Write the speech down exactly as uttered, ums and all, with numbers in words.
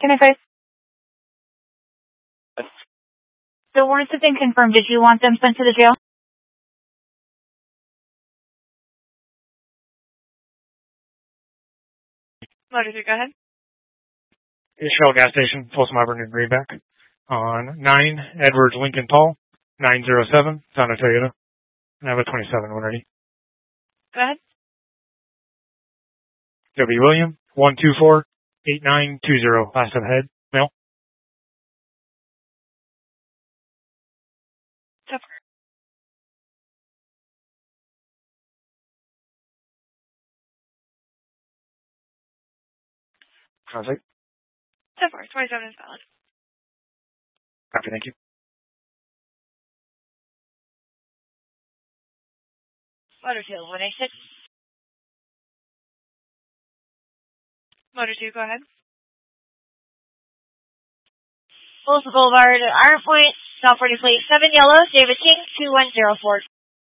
Can I say? The warrants have been confirmed. Did you want them sent to the jail? Motor three, go ahead. Shell gas station, Folsom Auburn and Greenback. On nine Edwards Lincoln Tall, nine zero seven, Honda Toyota. And I have a twenty-seven one ready. Go ahead. W. William, one two four eight nine two zero, last ahead, mail. Translate. So far, twenty-seven is valid. Copy, thank you. Motor two, one eight six. Motor two, go ahead. Folsom Boulevard, Iron Point, South forty Fleet, seven Yellow, David King, two one zero four.